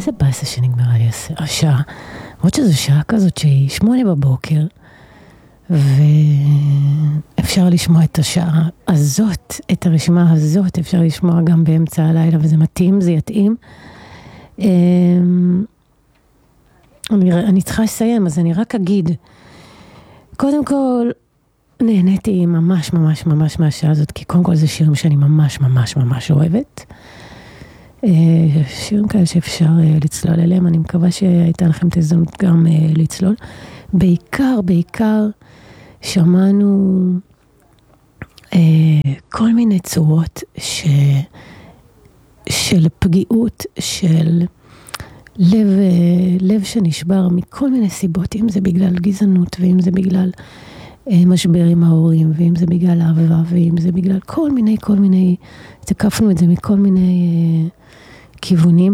איזה באסה שנגמרה לי השעה. למרות שזו שעה כזאת שהיא 8 בבוקר, ואפשר לשמוע את השעה הזאת, את הרשימה הזאת, אפשר לשמוע גם באמצע הלילה, וזה מתאים, זה יתאים. אני צריכה לסיים, אז אני רק אגיד, קודם כל, נהניתי ממש ממש ממש מהשעה הזאת, כי קודם כל זה שירים שאני ממש ממש ממש אוהבת. שירים כאלה שאפשר לצלול אליהם, אני מקווה שהייתה לכם את ההזדמנות גם לצלול. בעיקר שמענו כל מיני צורות של פגיעות, של לב שנשבר מכל מיני סיבות, אם זה בגלל גזענות, ואם זה בגלל משבר עם ההורים, ואם זה בגלל אהבה, ואם זה בגלל כל מיני, תקפנו את זה מכל מיני כיוונים.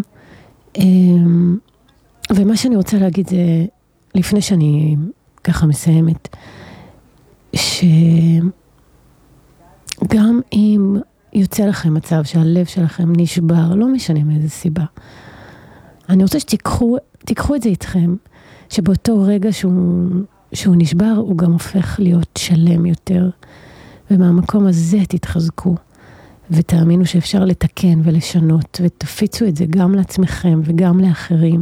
ומה שאני רוצה להגיד זה, לפני שאני ככה מסיימת, שגם אם יוצא לכם מצב שהלב שלכם נשבר, לא משנה מאיזה סיבה, אני רוצה שתיקחו את זה איתכם, שבאותו רגע שהוא נשבר, הוא גם הופך להיות שלם יותר, ומהמקום הזה תתחזקו, ותאמינו שאפשר לתקן ולשנות, ותפיצו את זה גם לעצמכם וגם לאחרים,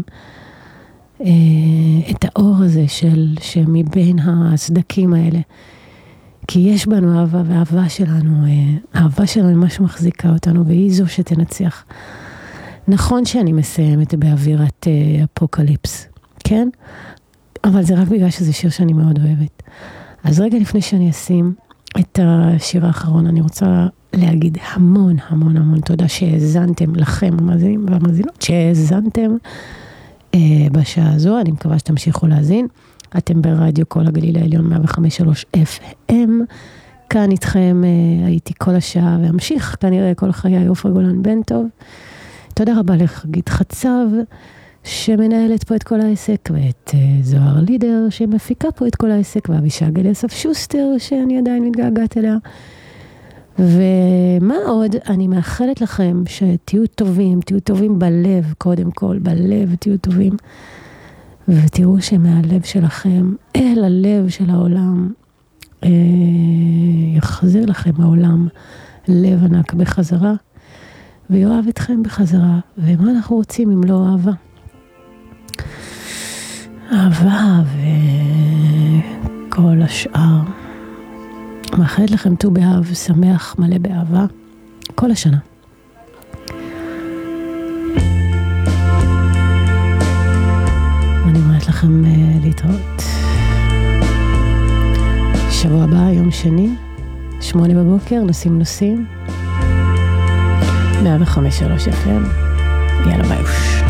את האור הזה שמבין הסדקים האלה, כי יש בנו אהבה, והאהבה שלנו ממש מחזיקה אותנו, והיא זו שתנצח. נכון שאני מסיימת באווירת אפוקליפס, כן? אבל זה רק בגלל שזה שיר שאני מאוד אוהבת. אז רגע לפני שאני אשים את השיר האחרון, אני רוצה להגיד המון המון המון תודה שהאזנתם לכם, המאזינים והמאזינות, שהאזנתם בשעה הזו. אני מקווה שתמשיכו להאזין. אתם ברדיו כל הגליל העליון 105.3 FM. כאן איתכם הייתי כל השעה, והמשיך כנראה כל חיי עופרה גולן בן טוב. תודה רבה לחגית חצב, שמנהלת פה את כל העסק, ואת זוהר לידר, שמפיקה פה את כל העסק, ואבישג אליסף שוסטר, שאני עדיין מתגעגעת אליה. ומה עוד? אני מאחלת לכם שתהיו טובים בלב, קודם כל, בלב תהיו טובים, ותראו שמהלב שלכם, אל הלב של העולם, יחזיר לכם העולם לב ענק בחזרה, ויואב אתכם בחזרה. ומה אנחנו רוצים אם לא אהבה? אהבה וכל השאר. מאחלת לכם ט"ו באב שמח, מלא באהבה כל השנה. אני אומרת לכם להתראות שבוע הבא, יום שני, 8 בבוקר, נוסעים 105.3 FM. יאללה ביי.